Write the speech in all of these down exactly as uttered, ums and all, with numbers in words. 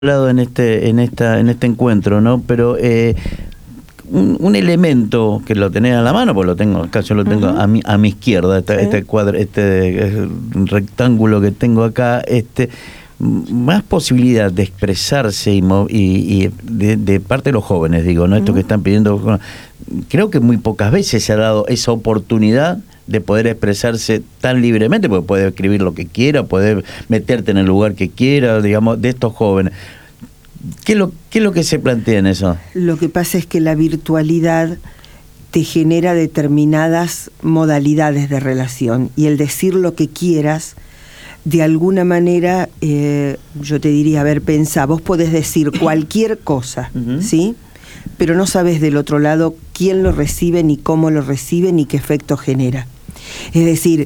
hablado en este en esta en este encuentro, ¿no? Pero eh, un, un elemento que lo tenés a la mano, pues lo tengo acá, yo lo tengo uh-huh. a mi a mi izquierda, este, sí. este cuadro, este rectángulo que tengo acá, este más posibilidad de expresarse y, y, y de, de parte de los jóvenes, digo, ¿no? Estos uh-huh. que están pidiendo, creo que muy pocas veces se ha dado esa oportunidad de poder expresarse tan libremente, porque puede escribir lo que quiera, puede meterte en el lugar que quiera, digamos, de estos jóvenes. ¿Qué es lo, qué es lo que se plantea en eso? Lo que pasa es que la virtualidad te genera determinadas modalidades de relación, y el decir lo que quieras, de alguna manera, eh, yo te diría, a ver, pensá, vos podés decir cualquier cosa, uh-huh. ¿sí? Pero no sabes del otro lado quién lo recibe, ni cómo lo recibe, ni qué efecto genera. Es decir,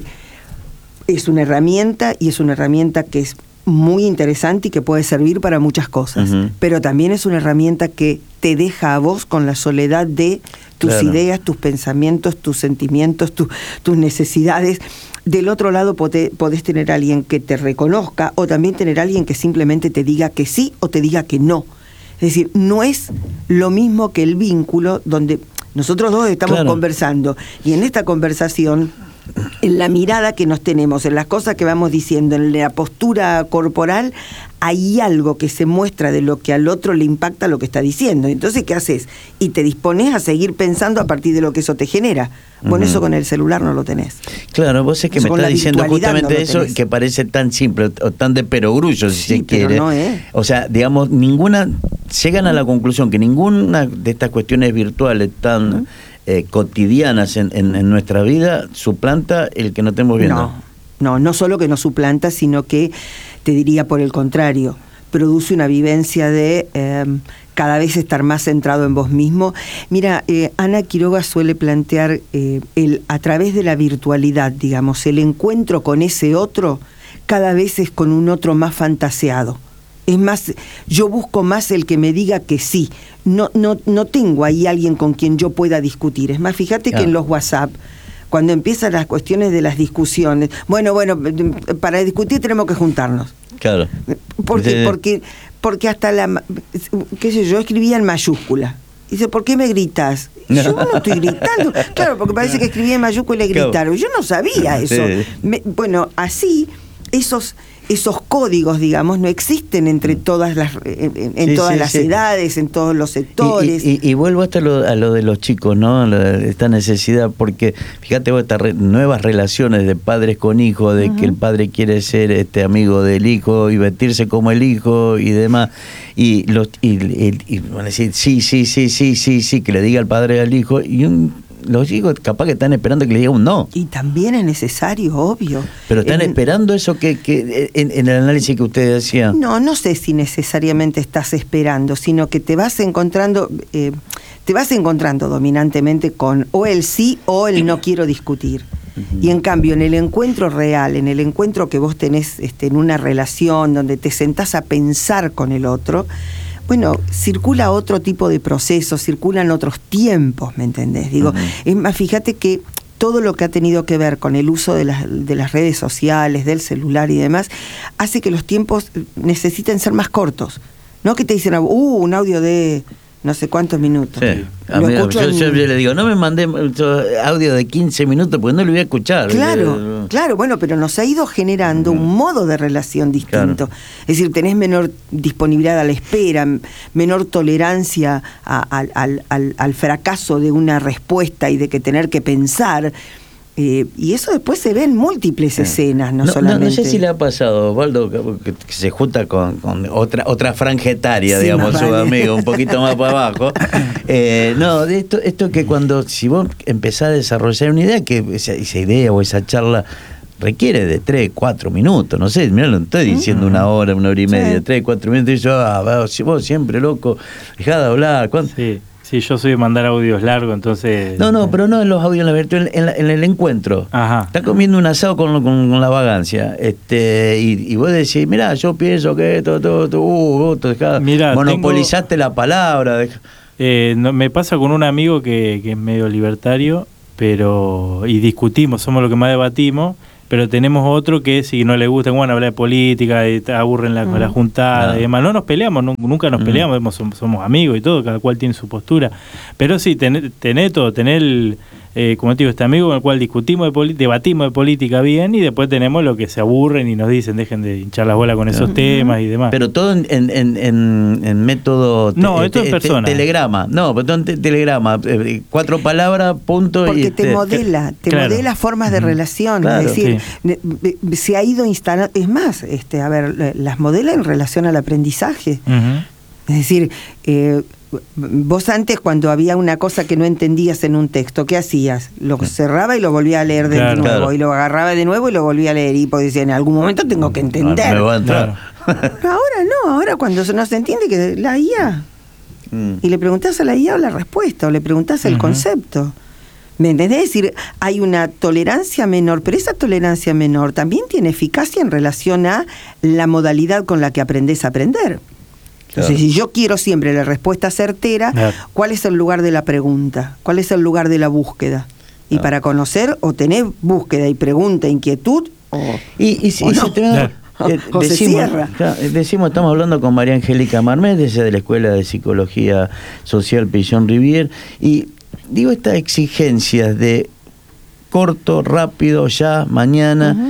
es una herramienta, y es una herramienta que es muy interesante y que puede servir para muchas cosas, uh-huh. pero también es una herramienta que te deja a vos con la soledad de tus claro. ideas, tus pensamientos, tus sentimientos, tu, tus necesidades. Del otro lado podés, podés tener a alguien que te reconozca, o también tener a alguien que simplemente te diga que sí o te diga que no. Es decir, no es lo mismo que el vínculo donde nosotros dos estamos claro. conversando, y en esta conversación, en la mirada que nos tenemos, en las cosas que vamos diciendo, en la postura corporal, hay algo que se muestra de lo que al otro le impacta lo que está diciendo. Entonces, ¿qué haces? Y te dispones a seguir pensando a partir de lo que eso te genera. Bueno, uh-huh. eso con el celular no lo tenés. Claro, vos es que eso me estás diciendo justamente no eso, que parece tan simple, o tan de perogrullo, si sí, se quiere. No, ¿eh? O sea, digamos, ninguna, llegan a la conclusión que ninguna de estas cuestiones virtuales tan uh-huh. eh, cotidianas en, en, en nuestra vida suplanta el que no estemos viendo. No, no, no solo que no suplanta, sino que, te diría por el contrario, produce una vivencia de eh, cada vez estar más centrado en vos mismo. Mira, eh, Ana Quiroga suele plantear eh, el a través de la virtualidad, digamos, el encuentro con ese otro cada vez es con un otro más fantaseado. Es más, yo busco más el que me diga que sí. No, no, no tengo ahí alguien con quien yo pueda discutir. Es más, fíjate ah. que en los WhatsApp, cuando empiezan las cuestiones de las discusiones, bueno, bueno, para discutir tenemos que juntarnos. Claro. Porque, sí. porque, porque hasta la, qué sé yo, escribía en mayúscula. Dice, ¿por qué me gritas? No. Yo no estoy gritando. Claro, porque parece que escribía en mayúscula y gritaron. Claro. Yo no sabía eso. Sí. Me, bueno, así, esos... esos códigos, digamos, no existen entre todas las en, en sí, todas sí, las sí. edades, en todos los sectores. Y, y, y vuelvo hasta lo, a lo de los chicos, ¿no? Esta necesidad, porque fíjate vos, estas re, nuevas relaciones de padres con hijos, de uh-huh. que el padre quiere ser este amigo del hijo y vestirse como el hijo y demás, y los y, y, y van a decir sí, sí, sí, sí, sí, sí, que le diga al padre al hijo, y un los chicos capaz que están esperando que le diga un no. Y también es necesario, obvio. Pero están en, esperando eso que, que en, en el análisis que usted decía. No, no sé si necesariamente estás esperando, sino que te vas encontrando, eh, te vas encontrando dominantemente con o el sí o el no quiero discutir. Uh-huh. Y en cambio, en el encuentro real, en el encuentro que vos tenés este, en una relación donde te sentás a pensar con el otro, bueno, circula otro tipo de procesos, circulan otros tiempos, ¿me entendés? Digo, uh-huh. es más, fíjate que todo lo que ha tenido que ver con el uso de las, de las redes sociales, del celular y demás, hace que los tiempos necesiten ser más cortos. No que te dicen, uh, un audio de no sé cuántos minutos. Sí. A mí, yo, en... yo le digo, no me mandé audio de quince minutos porque no lo voy a escuchar. Claro, le... claro, bueno, pero nos ha ido generando uh-huh. un modo de relación distinto. Claro. Es decir, tenés menor disponibilidad a la espera, menor tolerancia a, a, al, al, al fracaso de una respuesta y de que tener que pensar. Eh, y eso después se ve en múltiples escenas, no, no solamente... No, no sé si le ha pasado, Osvaldo, que, que se junta con, con otra otra franja etaria, sí, digamos, su vale. amigo, un poquito más para abajo. Eh, no, de esto, esto que cuando, si vos empezás a desarrollar una idea, que esa, esa idea o esa charla requiere de tres, cuatro minutos, no sé, mirá, lo estoy diciendo uh-huh. una hora, una hora y media, sí. tres, cuatro minutos, y yo, ah, vos siempre, loco, dejá de hablar, ¿cuánto? Sí. Sí, yo soy de mandar audios largos, entonces... No, no, pero no en los audios en la virtual, en, la, en el encuentro. Ajá. Está comiendo un asado con, con, con la vagancia, este y, y vos decís, mirá, yo pienso que esto, todo, todo, uh, todo, dejá, mirá, monopolizaste tengo, la palabra. Dejá. Eh, no, me pasa con un amigo que, que es medio libertario, pero y discutimos, somos lo que más debatimos, pero tenemos otro que si no le gusta, bueno, hablar de política, y te aburren la, Mm. la juntada Ah. y demás. No nos peleamos, no- nunca nos Mm. peleamos, hemos- somos, somos amigos y todo, cada cual tiene su postura. Pero sí, tener, tener todo, tener, el, eh, como te digo, este amigo con el cual discutimos, de poli- debatimos de política bien, y después tenemos lo que se aburren y nos dicen, dejen de hinchar las bolas con esos Claro. temas y demás. Pero todo en, en, en, en- en método te- No, esto en te- persona. te- telegrama. No, pero todo en te- telegrama. eh, Cuatro palabras, punto. Porque y te modela, te Claro. modela formas de Ujú. relación. Claro, es decir, sí. ne- be- se ha ido instalando. Es más, este, a ver, le- las modela en relación al aprendizaje. Ujú. Es decir, eh, vos antes, cuando había una cosa que no entendías en un texto, ¿qué hacías? Lo cerraba y lo volvía a leer de Claro. nuevo, Claro. y lo agarraba de nuevo y lo volvía a leer, y pues decía, en algún momento tengo que entender. No, me va a entrar. Pero ahora no, ahora cuando se nos entiende que la I A, Mm. y le preguntás a la I A la respuesta, o le preguntás el Ujú. concepto. ¿Me entendés? Es decir, hay una tolerancia menor, pero esa tolerancia menor también tiene eficacia en relación a la modalidad con la que aprendés a aprender. Entonces, Claro. si yo quiero siempre la respuesta certera, Claro. ¿cuál es el lugar de la pregunta? ¿Cuál es el lugar de la búsqueda? Y Claro. para conocer, o tenés búsqueda y pregunta, inquietud, o... Y, y, si- ¿O y no? se te da- Claro. eh, O se decimos, cierra. claro, eh, decimos, estamos hablando con María Angélica Marmés, ella de la Escuela de Psicología Social Pillon Rivier, y digo, estas exigencias de corto, rápido, ya, mañana, Ujú.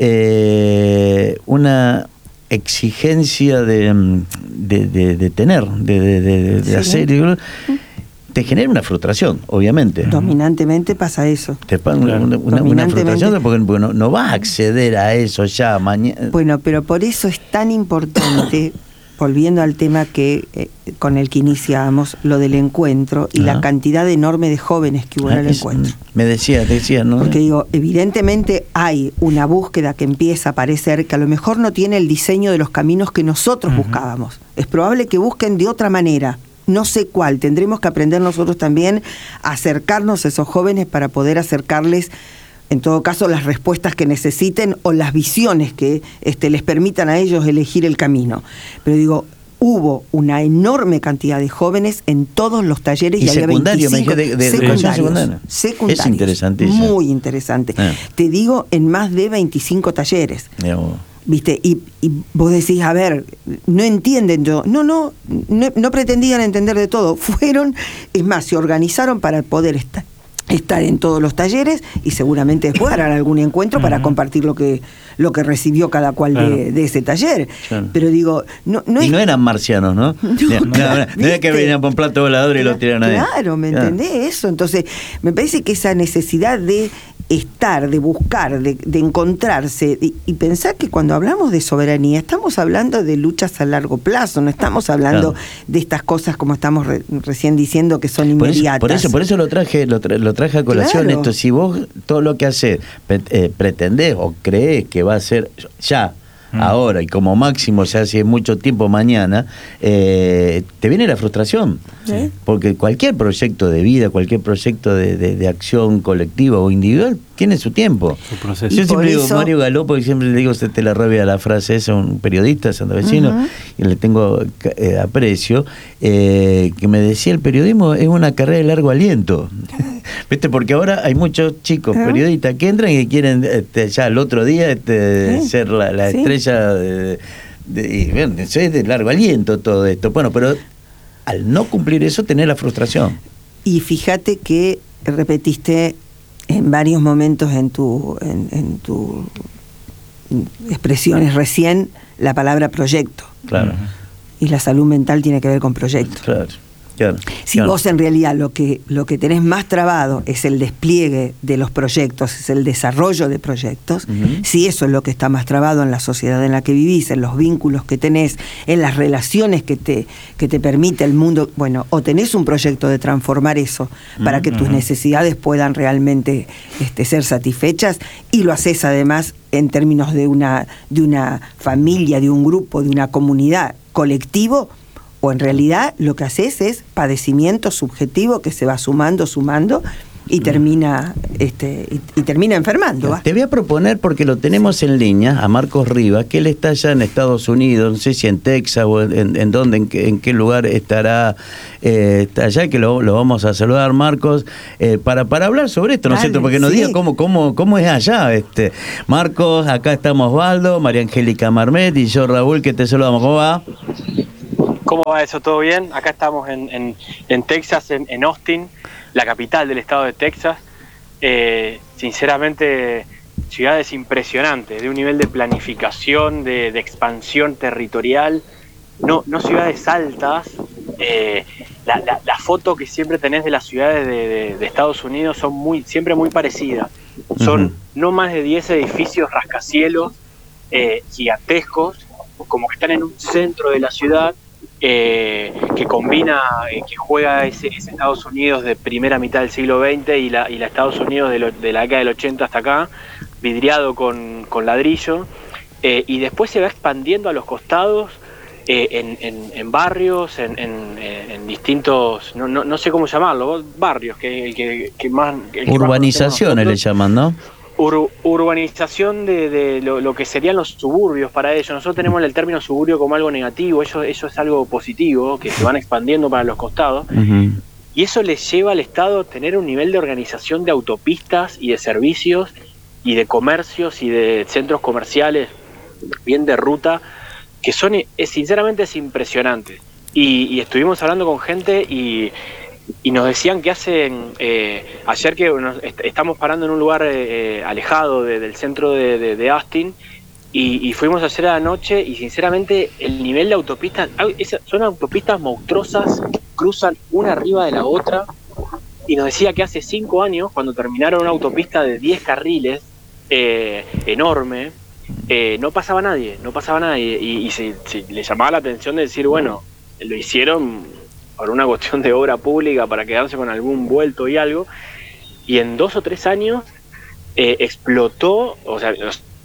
eh, una exigencia de, mm, de, de- de tener, de, de- de- de Sí. hacer, digo, te genera una frustración, obviamente. Dominantemente pasa eso. Te pone Claro. una, una- una Dominantemente. frustración porque, porque no, no vas a acceder a eso ya mañana. Bueno, pero por eso es tan importante, volviendo al tema que eh, con el que iniciamos, lo del encuentro y Ajá. la cantidad enorme de jóvenes que hubo en el Ah, es- encuentro. Me decía, te decía, ¿no? Porque digo, evidentemente hay una búsqueda que empieza a aparecer que a lo mejor no tiene el diseño de los caminos que nosotros Ujú. buscábamos. Es probable que busquen de otra manera. No sé cuál. Tendremos que aprender nosotros también a acercarnos a esos jóvenes para poder acercarles, en todo caso, las respuestas que necesiten o las visiones que este, les permitan a ellos elegir el camino. Pero digo, hubo una enorme cantidad de jóvenes en todos los talleres Y y, había secundario, me veinticinco dijiste, de- de secundarios, educación secundaria. secundarios. Es interesantísimo. Muy interesante. Ah. Te digo, en más de veinticinco talleres. Digamos, ¿Viste? Y, y vos decís, a ver, no entienden yo. No, no, no, no pretendían entender de todo. Fueron, es más, se organizaron para poder estar, estar en todos los talleres y seguramente después harán algún encuentro para Ujú. compartir lo que, lo que recibió cada cual de, Claro. de ese taller. Claro. Pero digo, no, no y es no eran marcianos, ¿no? No, no, no, no, no es que ¿viste? venían por un plato volador y lo tiran ahí. Claro, ¿me Claro. entendés eso? Entonces, me parece que esa necesidad de estar, de buscar, de, de encontrarse, y, y pensar que cuando hablamos de soberanía, estamos hablando de luchas a largo plazo, no estamos hablando Claro. de estas cosas como estamos re- recién diciendo que son Por eso, inmediatas. por eso, por eso lo traje, lo, tra- lo traje a colación. Claro. Esto, si vos todo lo que haces pre- eh, pretendés o creés que va a ser ya, Mm. ahora y como máximo se hace mucho tiempo mañana, eh, te viene la frustración. Sí. Porque cualquier proyecto de vida, cualquier proyecto de, de- de acción colectiva o individual tiene su tiempo. Su proceso. Yo Y siempre por digo, eso- Mario Galó, porque siempre le digo, se te la rabia la frase esa, un periodista santavecino, Ujú. y le tengo eh, aprecio, eh, que me decía, el periodismo es una carrera de largo aliento. ¿Viste? Porque ahora hay muchos chicos Ajá. periodistas que entran y quieren este, ya el otro día este, Sí. ser la, la Sí. estrella de, de- y, bueno, eso es de largo aliento todo esto. Bueno, pero al no cumplir eso tenés la frustración. Y fíjate que repetiste en varios momentos en tu en, en tu expresiones recién la palabra proyecto. Claro, Ujú. Y la salud mental tiene que ver con proyectos. claro. claro, Si claro. vos en realidad lo que, lo que tenés más trabado es el despliegue de los proyectos, es el desarrollo de proyectos, Ujú. si eso es lo que está más trabado en la sociedad en la que vivís, en los vínculos que tenés, en las relaciones que te, que te permite el mundo, bueno, o tenés un proyecto de transformar eso para que tus Ujú. necesidades puedan realmente este, ser satisfechas, y lo haces además en términos de una, de una familia, de un grupo, de una comunidad, colectivo, o en realidad lo que haces es padecimiento subjetivo que se va sumando, sumando, y termina este y, y termina enfermando. ¿va? Te voy a proponer, porque lo tenemos en línea, a Marcos Rivas, que él está allá en Estados Unidos, no sé si en Texas o en, en dónde, en qué, en qué lugar estará eh, está allá, que lo, lo vamos a saludar, Marcos, eh, para, para hablar sobre esto, ¿no es cierto? Porque nos sí. diga cómo, cómo, cómo es allá. Este Marcos, acá estamos Osvaldo, María Angélica Marmet y yo, Raúl, que te saludamos. ¿Cómo va? ¿Cómo va eso? ¿Todo bien? Acá estamos en, en, en Texas, en, en Austin, la capital del estado de Texas. Eh, sinceramente, ciudades impresionantes, de un nivel de planificación, de, de expansión territorial, no, no ciudades altas. Eh, la, la, la foto que siempre tenés de las ciudades de, de, de Estados Unidos son muy, siempre muy parecidas. Son uh-huh. no más de diez edificios rascacielos eh, gigantescos, como que están en un centro de la ciudad. Eh, que combina, eh, que juega ese, ese Estados Unidos de primera mitad del siglo veinte y la, y la Estados Unidos de, lo, de la década del ochenta hasta acá, vidriado con, con ladrillo, eh, y después se va expandiendo a los costados, eh, en, en, en barrios, en, en, en distintos, no, no, no sé cómo llamarlo, barrios, que, que, que más... El urbanizaciones le llaman, ¿no? Ur, urbanización de, de lo, lo que serían los suburbios para ellos. Nosotros tenemos el término suburbio como algo negativo, eso, eso es algo positivo, que se van expandiendo para los costados, uh-huh. y eso les lleva al Estado a tener un nivel de organización de autopistas y de servicios y de comercios y de centros comerciales, bien de ruta, que son, es, sinceramente es impresionante. Y, y estuvimos hablando con gente y... y nos decían que hacen, eh, ayer que nos est- estamos parando en un lugar eh, alejado de, del centro de, de, de Austin, y, y fuimos ayer a la noche, y sinceramente el nivel de autopistas, son autopistas monstruosas, cruzan una arriba de la otra, y nos decía que hace cinco años, cuando terminaron una autopista de diez carriles, eh, enorme, eh, no pasaba nadie, no pasaba nadie, y, y se, se le llamaba la atención de decir, bueno, lo hicieron por una cuestión de obra pública para quedarse con algún vuelto y algo, y en dos o tres años eh, explotó, o sea,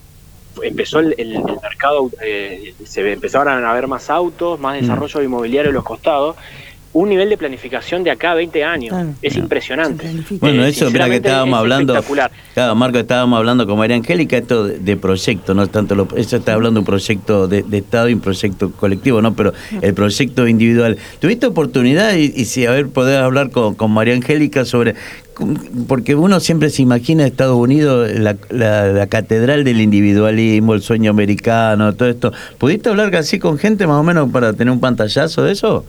empezó el, el, el mercado, eh, se empezaron a ver más autos, más desarrollo inmobiliario en los costados, un nivel de planificación de acá a veinte años, ah, es no, impresionante. Bueno, eso, eh, mira que estábamos hablando, claro, Marco, estábamos hablando con María Angélica, esto de, de proyecto, no tanto, lo, eso está hablando de un proyecto de, de Estado y un proyecto colectivo, ¿no? Pero el proyecto individual. ¿Tuviste oportunidad, y, y si, a ver, podés hablar con, con María Angélica sobre, porque uno siempre se imagina Estados Unidos, la, la, la catedral del individualismo, el sueño americano, todo esto. ¿Pudiste hablar así con gente más o menos para tener un pantallazo de eso?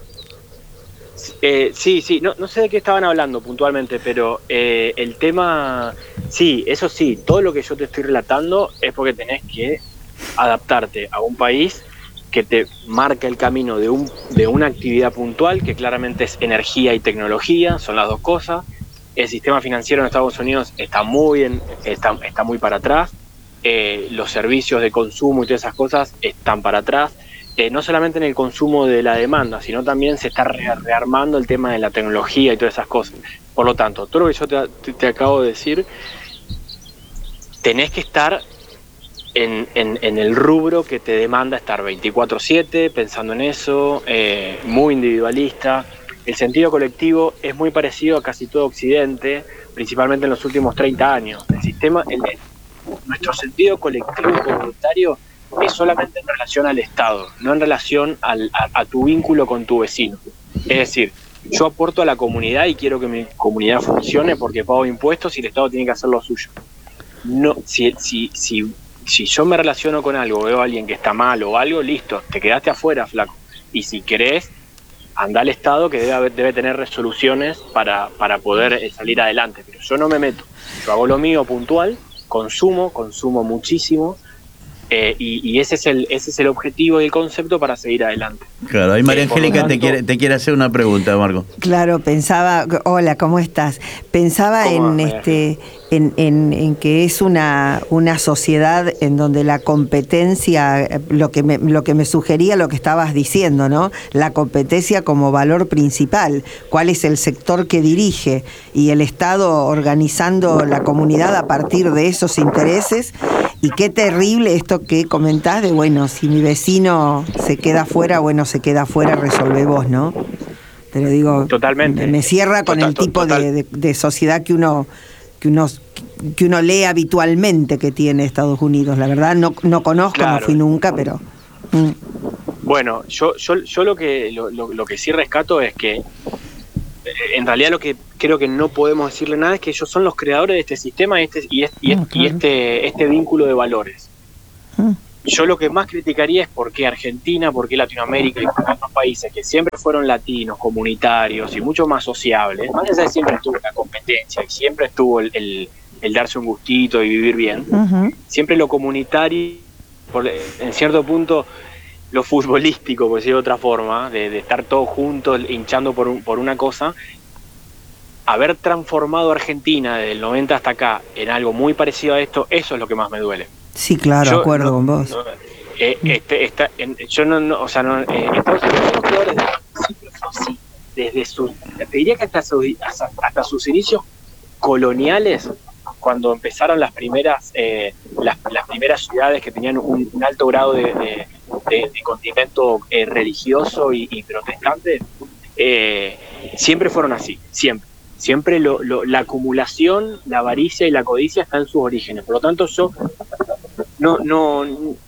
Eh, sí, sí, no, no sé de qué estaban hablando puntualmente, pero eh, el tema, sí, eso sí, todo lo que yo te estoy relatando es porque tenés que adaptarte a un país que te marca el camino de, un, de una actividad puntual, que claramente es energía y tecnología, son las dos cosas. El sistema financiero en Estados Unidos está muy, en, está, está muy para atrás, eh, los servicios de consumo y todas esas cosas están para atrás. Eh, no solamente en el consumo de la demanda, sino también se está re- rearmando el tema de la tecnología y todas esas cosas. Por lo tanto, todo lo que yo te, te, te acabo de decir, tenés que estar en, en, en el rubro que te demanda estar veinticuatro siete, pensando en eso, eh, muy individualista. El sentido colectivo es muy parecido a casi todo Occidente, principalmente en los últimos treinta años. El sistema, el, nuestro sentido colectivo comunitario es solamente en relación al Estado, no en relación al, a, a tu vínculo con tu vecino. Es decir, yo aporto a la comunidad y quiero que mi comunidad funcione porque pago impuestos y el Estado tiene que hacer lo suyo. No, si, si, si, si yo me relaciono con algo, veo a alguien que está mal o algo, listo, te quedaste afuera, flaco. Y si querés, anda al Estado, que debe, debe tener resoluciones para, para poder salir adelante. Pero yo no me meto, yo hago lo mío puntual, consumo, consumo muchísimo, Eh, y, y ese es el ese es el objetivo y el concepto para seguir adelante. Claro, ahí María eh, Angélica tanto, te quiere te quiere hacer una pregunta, Marco. Claro, pensaba, hola, ¿cómo estás? Pensaba en va, este en, en, en que es una una sociedad en donde la competencia, lo que me, lo que me sugería lo que estabas diciendo, ¿no? La competencia como valor principal, cuál es el sector que dirige y el Estado organizando la comunidad a partir de esos intereses. Y qué terrible esto que comentás de, bueno, si mi vecino se queda afuera, bueno, se queda afuera, resolvé vos, ¿no? Pero digo, totalmente. Me, me cierra con Total, el tipo total. de, de, de sociedad que uno, que uno que uno lee habitualmente que tiene Estados Unidos. La verdad, no, no conozco, Claro. no fui nunca, pero... Mm. Bueno, yo, yo, yo lo que lo, lo, lo que sí rescato es que en realidad lo que creo que no podemos decirle nada es que ellos son los creadores de este sistema y este, y este, y Ah, este, claro. y este, este vínculo de valores. Mm. Yo lo que más criticaría es por qué Argentina, por qué Latinoamérica y por qué otros países que siempre fueron latinos, comunitarios y mucho más sociables, más allá de siempre estuvo la competencia y siempre estuvo el, el, el darse un gustito y vivir bien, Uh-huh. siempre lo comunitario, por, en cierto punto lo futbolístico, por decirlo de otra forma, de, de estar todos juntos hinchando por, un, por una cosa, haber transformado a Argentina desde el noventa hasta acá en algo muy parecido a esto, eso es lo que más me duele. Sí, claro, Yo acuerdo no- con vos. no, eh, este, esta, en- yo no, no, o sea, no, eh, Estados Unidos son los creadores de siempre fue así, desde su, te diría que hasta, su- hasta, hasta sus inicios coloniales, cuando empezaron las primeras, eh, las, las primeras ciudades que tenían un, un alto grado de, de, de- de condimento eh, religioso y, y protestante, eh, siempre fueron así, siempre. Siempre lo, lo, la acumulación, la avaricia y la codicia están en sus orígenes. Por lo tanto, yo no, no,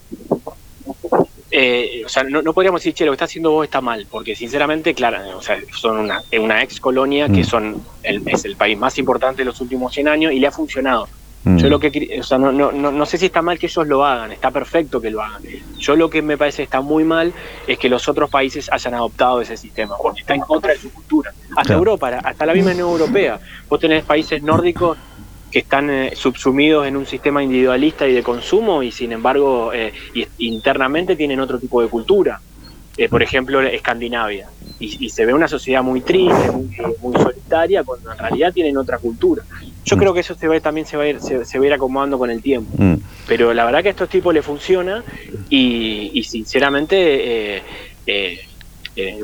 eh, o sea, no, no podríamos decir, che, lo que está haciendo vos está mal, porque sinceramente, claro, o sea, son una, una ex colonia que Mm. son el, es el país más importante de los últimos cien años y le ha funcionado. Mm. Yo lo que, cri- o sea, no, no, no, no sé si está mal que ellos lo hagan, está perfecto que lo hagan. Yo lo que me parece que está muy mal es que los otros países hayan adoptado ese sistema, porque está en contra de su cultura. Hasta Claro. Europa, hasta la misma Unión Europea. Vos tenés países nórdicos que están eh, subsumidos en un sistema individualista y de consumo y sin embargo eh, y, internamente tienen otro tipo de cultura. Eh, por ejemplo, Escandinavia. Y, y se ve una sociedad muy triste, muy, muy solitaria, cuando en realidad tienen otra cultura. Yo Mm. creo que eso se va, también se va, a ir, se, se va a ir acomodando con el tiempo. Mm. Pero la verdad que a estos tipos les funciona y, y sinceramente eh, eh, eh,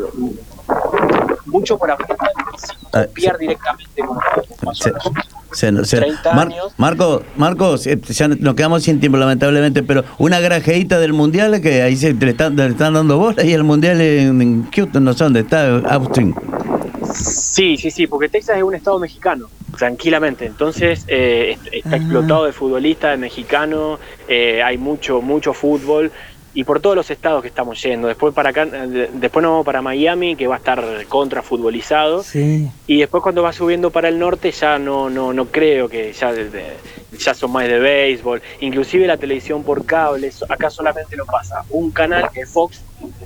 mucho por aprender sin Ah, copiar directamente como como Se- pasó en los Se- se- treinta Mar- años. Marco, Marcos, eh, ya nos quedamos sin tiempo lamentablemente, pero una granjeita del mundial que ahí se le están, le están dando bola y el mundial en, en Houston, no sé dónde está, Austin. Sí, sí, sí, porque Texas es un estado mexicano, tranquilamente. Entonces eh, est- está Ah. explotado de futbolistas, de mexicanos, eh, hay mucho, mucho fútbol. Y por todos los estados que estamos yendo. Después para acá, de- después nos vamos para Miami, que va a estar contra futbolizado. Sí. Y después cuando va subiendo para el norte ya no no no creo que ya de- de- ya son más de béisbol. Inclusive la televisión por cable, so- acá solamente lo pasa un canal que es Fox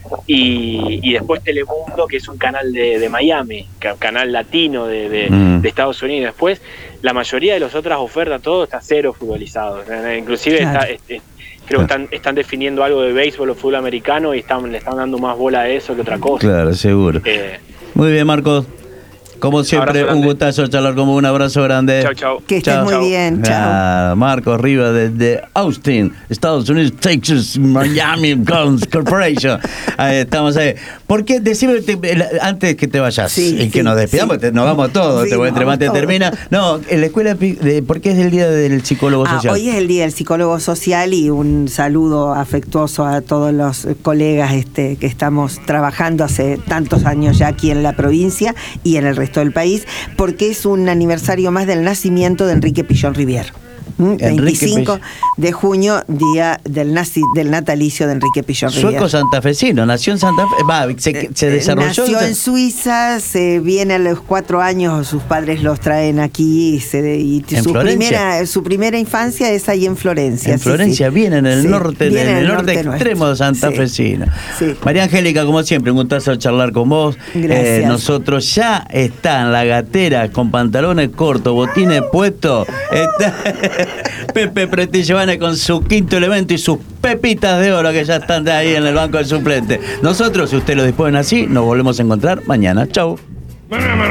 y, y después Telemundo, que es un canal de, de Miami, ca- canal latino de, de, Mm. de Estados Unidos. Después la mayoría de las otras ofertas, todo está cero futbolizado. Eh, Inclusive Claro. está, es- es- creo que están, están definiendo algo de béisbol o fútbol americano y están, le están dando más bola a eso que otra cosa. Claro, seguro. Eh, Muy bien, Marcos. Como siempre, Abrazo un grande. gustazo charlar con vos. Un abrazo grande. chau, chau. Que estés Chao. muy bien. Chao. Ah, Marcos Rivas desde Austin, Estados Unidos, Texas, Miami Guns Corporation. Ahí estamos ahí. ¿Por qué? Decime te- el- antes que te vayas Sí, y que sí, nos despidamos, sí. te- nos vamos todos, Sí, te voy nos entre más vamos te todos. termina. No, en la escuela, pi- de, ¿por qué es el día del psicólogo Ah, social? hoy es el Día del Psicólogo Social y un saludo afectuoso a todos los colegas este, que estamos trabajando hace tantos años ya aquí en la provincia y en el resto del país, porque es un aniversario más del nacimiento de Enrique Pillón Rivière. ¿Mm? Enrique veinticinco Pill- de junio, día del, naci- del natalicio de Enrique Pillón Rivière. Sueco santafesino, nació en Santa Fe, va, se, se desarrolló. Nació en Suiza, se viene a los cuatro años, sus padres los traen aquí y, se, y ¿En su, Florencia? primera, su primera infancia es ahí en Florencia. En sí, Florencia, sí. bien en el Sí, norte, bien en el norte, nuestro. extremo de Santa Sí, Fecina. sí. María Angélica, como siempre, un gustazo charlar con vos. Gracias. Nosotros ya está en la gatera con pantalones cortos, botines puestos. Está Pepe Pretillevane con su quinto elemento y sus pepitas de oro que ya están de ahí en el banco del suplente. Nosotros, si ustedes lo disponen así, nos volvemos a encontrar mañana. Chau. Maná, maná.